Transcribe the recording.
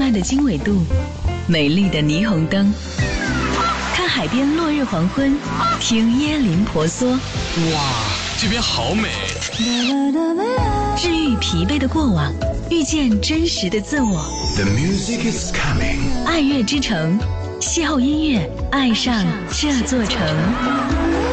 烂的经纬度，美丽的霓虹灯，看海边落日黄昏，听椰林婆娑。 哇，这边好美！ 治愈疲惫的过往，遇见真实的自我。 The music is coming。 爱乐之城，邂逅音乐，爱上这座城。